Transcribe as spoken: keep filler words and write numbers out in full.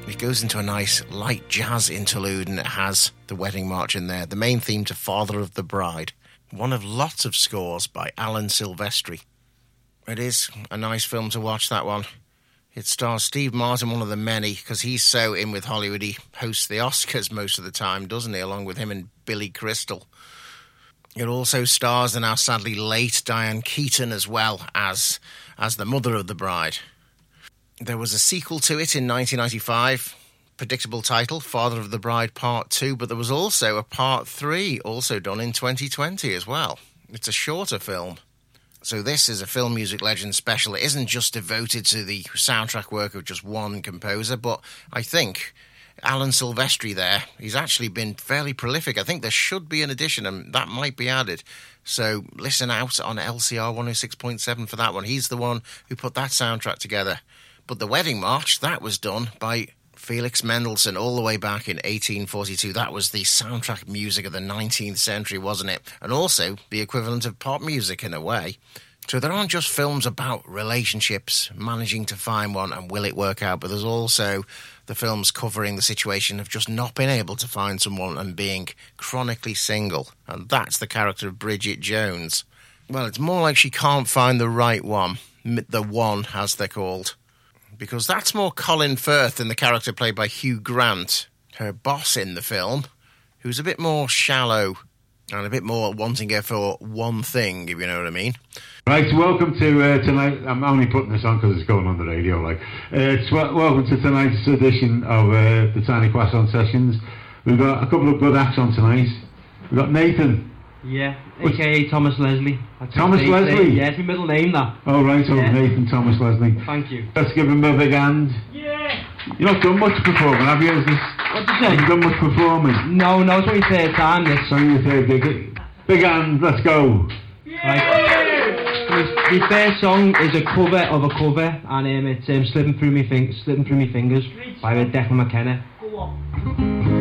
It goes into a nice light jazz interlude, and it has the wedding march in there, the main theme to Father of the Bride. One of lots of scores by Alan Silvestri. It is a nice film to watch, that one. It stars Steve Martin, one of the many, because he's so in with Hollywood. He hosts the Oscars most of the time, doesn't he, along with him and Billy Crystal. It also stars the now sadly late Diane Keaton as well as, as the mother of the bride. There was a sequel to it in nineteen ninety-five, predictable title, Father of the Bride Part two, but there was also a Part three, also done in twenty twenty as well. It's a shorter film. So this is a Film Music Legends special. It isn't just devoted to the soundtrack work of just one composer, but I think Alan Silvestri there, he's actually been fairly prolific. I think there should be an addition, and that might be added. So listen out on L C R one oh six point seven for that one. He's the one who put that soundtrack together. But the Wedding March, that was done by Felix Mendelssohn all the way back in eighteen forty-two. That was the soundtrack music of the nineteenth century, wasn't it? And also the equivalent of pop music in a way. So there aren't just films about relationships, managing to find one and will it work out, but there's also the films covering the situation of just not being able to find someone and being chronically single. And that's the character of Bridget Jones. Well, it's more like she can't find the right one, the one as they're called. Because that's more Colin Firth than the character played by Hugh Grant, her boss in the film, who's a bit more shallow and a bit more wanting her for one thing, if you know what I mean. Right, so welcome to uh, tonight. I'm only putting this on because it's going on the radio. Like, uh, it's w- welcome to tonight's edition of uh, the Tiny Croissant Sessions. We've got a couple of good acts on tonight. We've got Nathan. Yeah, a k a. Thomas Leslie. That's Thomas his Leslie? name. Yeah, it's my middle name, that. Oh, right, so yeah. Nathan Thomas Leslie. Thank you. Let's give him a big hand. Yeah! You've not done much performing, have you? Is this, What'd you say? have you done much performing? No, no, it's only third time, this. So you third gig. Big hand, let's go. Yeah! Right. My first song is a cover of a cover, and um, it's um, Slipping Through Me Fing- Slipping Through Me Fingers by Declan McKenna. Go on.